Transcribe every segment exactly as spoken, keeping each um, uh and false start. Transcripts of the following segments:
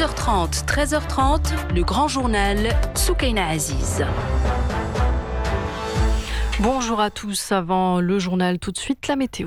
douze heures trente, treize heures trente, le grand journal Soukaina Aziz. Bonjour à tous, avant le journal, tout de suite la météo.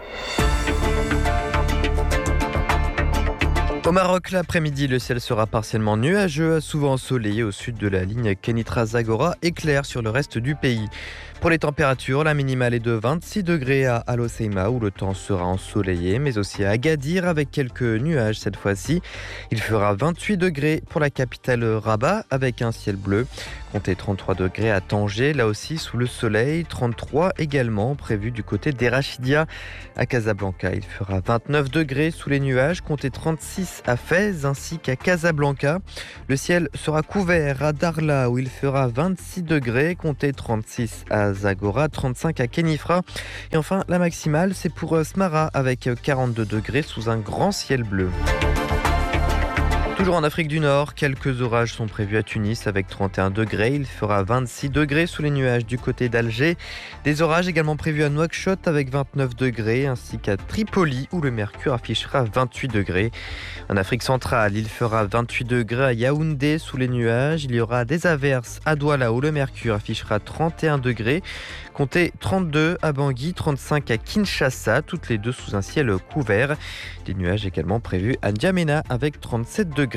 Au Maroc, l'après-midi, le ciel sera partiellement nuageux, souvent ensoleillé au sud de la ligne Kenitra-Zagora et clair sur le reste du pays. Pour les températures, la minimale est de vingt-six degrés à Al Hoceima où le temps sera ensoleillé, mais aussi à Agadir avec quelques nuages cette fois-ci. Il fera vingt-huit degrés pour la capitale Rabat avec un ciel bleu. Comptez trente-trois degrés à Tanger, là aussi sous le soleil. trente-trois également prévu du côté d'Erachidia. À Casablanca, il fera vingt-neuf degrés sous les nuages. Comptez trente-six à Fès ainsi qu'à Casablanca. Le ciel sera couvert à Darla où il fera vingt-six degrés. Comptez trente-six à Zagora, trente-cinq à Kenifra. Et enfin, la maximale, c'est pour Smara avec quarante-deux degrés sous un grand ciel bleu. Toujours en Afrique du Nord, quelques orages sont prévus à Tunis avec trente et un degrés. Il fera vingt-six degrés sous les nuages du côté d'Alger. Des orages également prévus à Nouakchott avec vingt-neuf degrés ainsi qu'à Tripoli où le mercure affichera vingt-huit degrés. En Afrique centrale, il fera vingt-huit degrés à Yaoundé sous les nuages. Il y aura des averses à Douala où le mercure affichera trente et un degrés. Comptez trente-deux à Bangui, trente-cinq à Kinshasa, toutes les deux sous un ciel couvert. Des nuages également prévus à N'Djamena avec trente-sept degrés.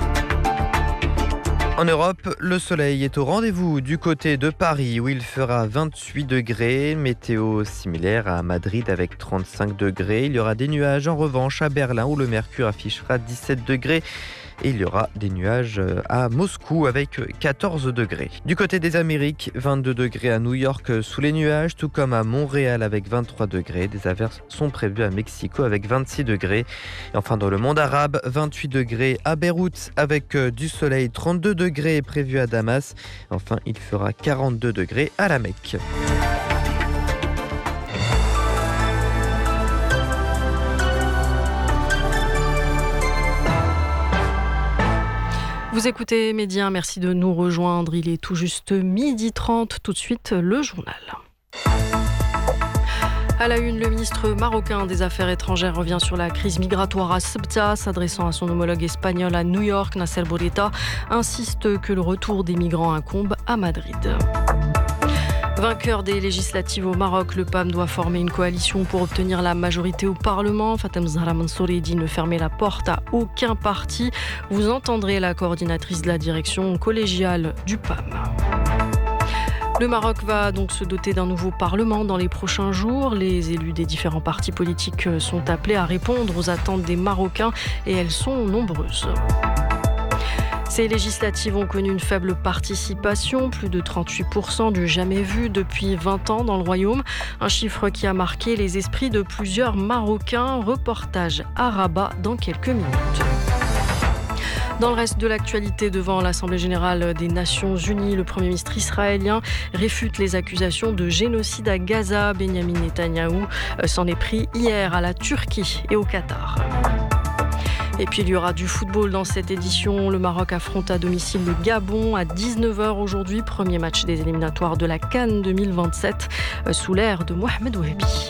En Europe, le soleil est au rendez-vous du côté de Paris où il fera vingt-huit degrés, météo similaire à Madrid avec trente-cinq degrés. Il y aura des nuages en revanche à Berlin où le mercure affichera dix-sept degrés. Et il y aura des nuages à Moscou avec quatorze degrés. Du côté des Amériques, vingt-deux degrés à New York sous les nuages, tout comme à Montréal avec vingt-trois degrés. Des averses sont prévues à Mexico avec vingt-six degrés. Et enfin dans le monde arabe, vingt-huit degrés à Beyrouth avec du soleil, trente-deux degrés prévus à Damas. Enfin, il fera quarante-deux degrés à la Mecque. Vous écoutez Média, merci de nous rejoindre. Il est tout juste midi trente. Tout de suite, le journal. À la une, le ministre marocain des Affaires étrangères revient sur la crise migratoire à Ceuta, s'adressant à son homologue espagnol à New York. Nasser Bourita insiste que le retour des migrants incombe à Madrid. Vainqueur des législatives au Maroc, le P A M doit former une coalition pour obtenir la majorité au Parlement. Fatem Zahra Mansouri dit ne fermer la porte à aucun parti. Vous entendrez la coordinatrice de la direction collégiale du P A M. Le Maroc va donc se doter d'un nouveau Parlement dans les prochains jours. Les élus des différents partis politiques sont appelés à répondre aux attentes des Marocains et elles sont nombreuses. Ces législatives ont connu une faible participation, plus de trente-huit pour cent du jamais vu depuis vingt ans dans le Royaume. Un chiffre qui a marqué les esprits de plusieurs Marocains. Reportage à Rabat dans quelques minutes. Dans le reste de l'actualité, devant l'Assemblée générale des Nations Unies, le Premier ministre israélien réfute les accusations de génocide à Gaza. Benyamin Netanyahou s'en est pris hier à la Turquie et au Qatar. Et puis il y aura du football dans cette édition. Le Maroc affronte à domicile le Gabon à dix-neuf heures aujourd'hui. Premier match des éliminatoires de la CAN deux mille vingt-sept sous l'ère de Mohamed Wahbi.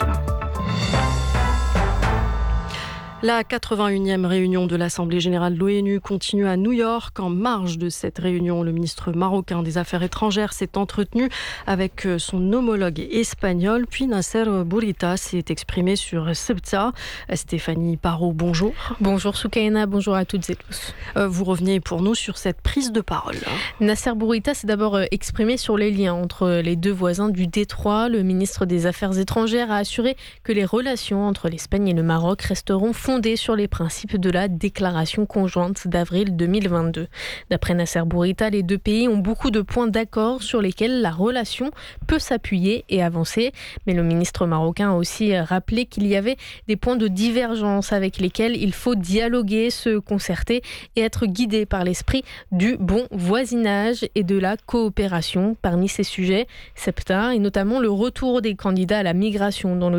La quatre-vingt-unième réunion de l'Assemblée générale de l'ONU continue à New York. En marge de cette réunion, le ministre marocain des Affaires étrangères s'est entretenu avec son homologue espagnol. Puis Nasser Bourita s'est exprimé sur Ceuta. Stéphanie Parot, bonjour. Bonjour Soukaina, bonjour à toutes et tous. Vous revenez pour nous sur cette prise de parole. Nasser Bourita s'est d'abord exprimé sur les liens entre les deux voisins du Détroit. Le ministre des Affaires étrangères a assuré que les relations entre l'Espagne et le Maroc resteront fondées sur les principes de la déclaration conjointe d'avril deux mille vingt-deux. D'après Nasser Bourita, les deux pays ont beaucoup de points d'accord sur lesquels la relation peut s'appuyer et avancer. Mais le ministre marocain a aussi rappelé qu'il y avait des points de divergence avec lesquels il faut dialoguer, se concerter et être guidé par l'esprit du bon voisinage et de la coopération. Parmi ces sujets, Ceuta et notamment le retour des candidats à la migration dans le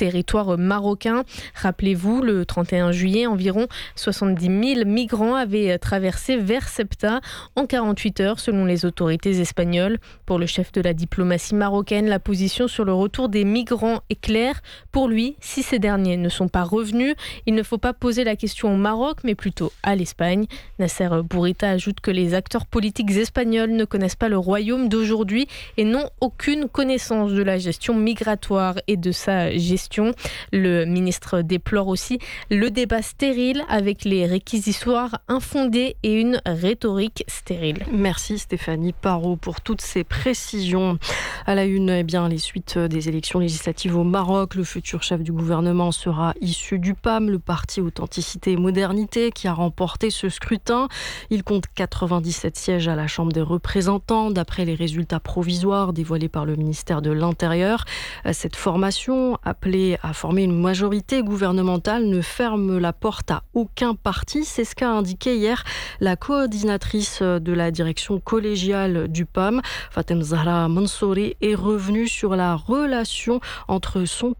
territoire marocain. Rappelez-vous, le trente et un juillet, environ soixante-dix mille migrants avaient traversé vers Ceuta en quarante-huit heures selon les autorités espagnoles. Pour le chef de la diplomatie marocaine, la position sur le retour des migrants est claire. Pour lui, si ces derniers ne sont pas revenus, il ne faut pas poser la question au Maroc, mais plutôt à l'Espagne. Nasser Bourita ajoute que les acteurs politiques espagnols ne connaissent pas le royaume d'aujourd'hui et n'ont aucune connaissance de la gestion migratoire et de sa gestion. Le ministre déplore aussi le débat stérile avec les réquisitoires infondés et une rhétorique stérile. Merci Stéphanie Parot pour toutes ces précisions. À la une, eh bien, les suites des élections législatives au Maroc. Le futur chef du gouvernement sera issu du P A M, le parti Authenticité et Modernité, qui a remporté ce scrutin. Il compte quatre-vingt-dix-sept sièges à la Chambre des représentants, d'après les résultats provisoires dévoilés par le ministère de l'Intérieur. Cette formation, appelée à former une majorité gouvernementale, ne ferme la porte à aucun parti. C'est ce qu'a indiqué hier la coordinatrice de la direction collégiale du P A M, Fatem Zahra Mansouri, est revenue sur la relation entre son